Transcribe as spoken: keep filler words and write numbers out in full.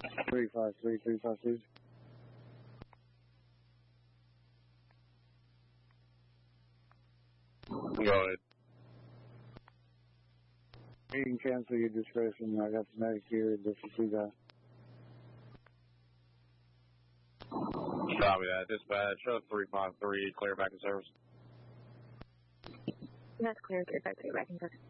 three five three, three five two. Go ahead. You can cancel your discretion. I got the medic here. This is two guys. Copy that. Dispatch, show three five three, clear back in service. That's clear. Clear back, clear back in service.